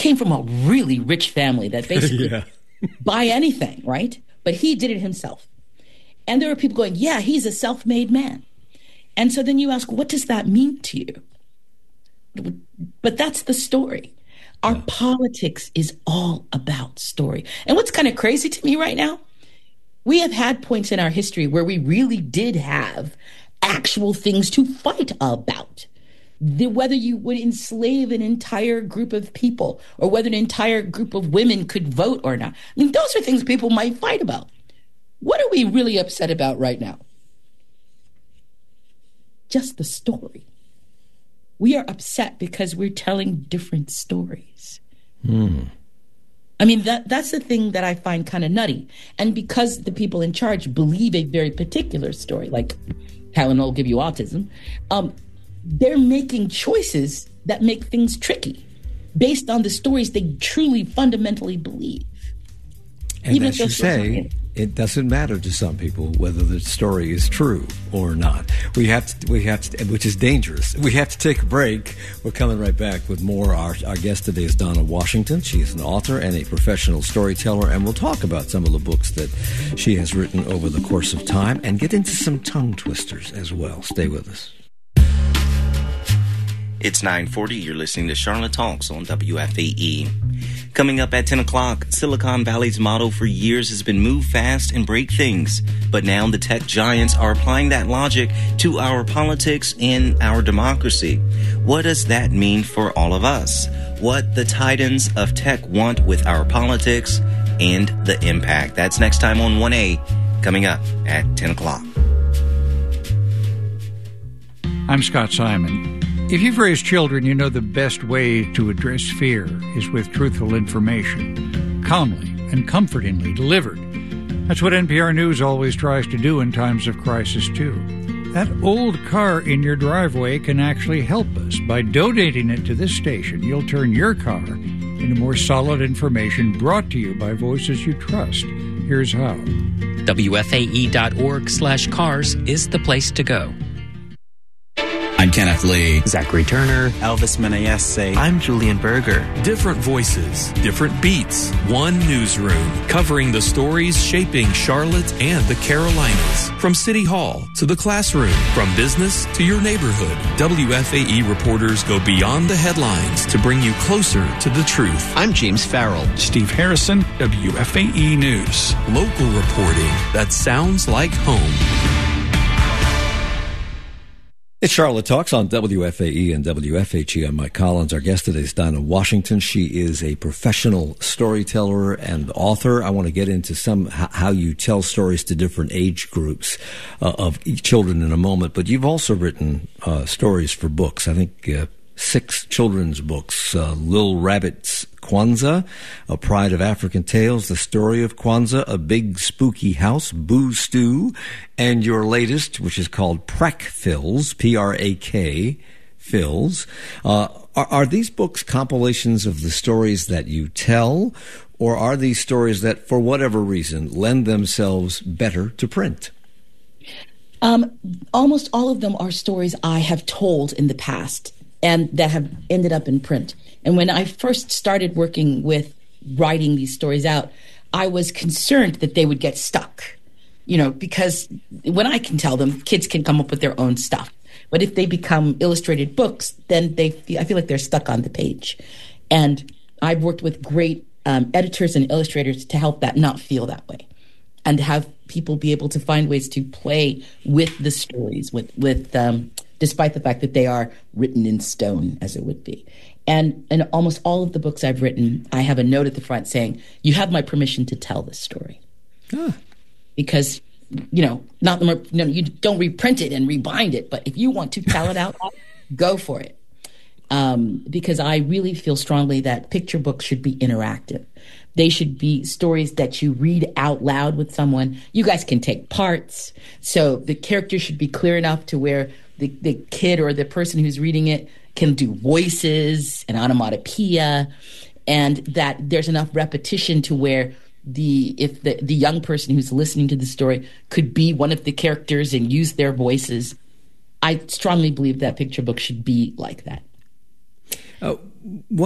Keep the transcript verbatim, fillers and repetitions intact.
came from a really rich family that basically yeah. buy anything, right? But he did it himself. And there were people going, yeah, he's a self-made man. And so then you ask, what does that mean to you? But that's the story. Our yeah. politics is all about story. And what's kind of crazy to me right now, we have had points in our history where we really did have actual things to fight about. The, whether you would enslave an entire group of people or whether an entire group of women could vote or not. I mean, those are things people might fight about. What are we really upset about right now? Just the story. We are upset because we're telling different stories. Hmm. I mean, that that's the thing that I find kind of nutty. And because the people in charge believe a very particular story, like Tylenol will give you autism, um, they're making choices that make things tricky based on the stories they truly fundamentally believe. And Even as you say, it doesn't matter to some people whether the story is true or not. We have to, we have to, which is dangerous. We have to take a break. We're coming right back with more. Our, our guest today is Donna Washington. She is an author and a professional storyteller, and we'll talk about some of the books that she has written over the course of time and get into some tongue twisters as well. Stay with us. It's nine forty. You're listening to Charlotte Talks on W F A E. Coming up at ten o'clock, Silicon Valley's motto for years has been move fast and break things. But now the tech giants are applying that logic to our politics and our democracy. What does that mean for all of us? What the titans of tech want with our politics and the impact. That's next time on one A, coming up at ten o'clock. I'm Scott Simon. If you've raised children, you know the best way to address fear is with truthful information, calmly and comfortingly delivered. That's what N P R News always tries to do in times of crisis, too. That old car in your driveway can actually help us. By donating it to this station, you'll turn your car into more solid information brought to you by voices you trust. Here's how. W F A E dot org slash cars is the place to go. I'm Kenneth Lee. Zachary Turner. Elvis Menaese. I'm Julian Berger. Different voices, different beats, one newsroom, covering the stories shaping Charlotte and the Carolinas. From City Hall to the classroom, from business to your neighborhood, W F A E reporters go beyond the headlines to bring you closer to the truth. I'm James Farrell. Steve Harrison, W F A E News. Local reporting that sounds like home. It's Charlotte Talks on W F A E and W F H E. I'm Mike Collins. Our guest today is Donna Washington. She is a professional storyteller and author. I want to get into some how you tell stories to different age groups uh, of children in a moment. But you've also written uh, stories for books. I think uh, six children's books. Uh, Lil Rabbit's Kwanzaa, A Pride of African Tales, The Story of Kwanzaa, A Big Spooky House, Boo Stew, and your latest, which is called Prak Fills, P R A K, Fills. Uh, are, are these books compilations of the stories that you tell, or are these stories that, for whatever reason, lend themselves better to print? Um, almost all of them are stories I have told in the past and that have ended up in print. And when I first started working with writing these stories out, I was concerned that they would get stuck, you know, because when I can tell them, kids can come up with their own stuff. But if they become illustrated books, then they feel, I feel like they're stuck on the page. And I've worked with great um, editors and illustrators to help that not feel that way, and to have people be able to find ways to play with the stories, with, with um, despite the fact that they are written in stone, as it would be. And in almost all of the books I've written, I have a note at the front saying, you have my permission to tell this story. Huh. Because, you know, not the more, you, know, you don't reprint it and rebind it, but if you want to tell it out, go for it. Um, because I really feel strongly that picture books should be interactive. They should be stories that you read out loud with someone. You guys can take parts. So the character should be clear enough to where the, the kid or the person who's reading it can do voices and onomatopoeia, and that there's enough repetition to where the if the, the young person who's listening to the story could be one of the characters and use their voices. I strongly believe that picture book should be like that. Uh,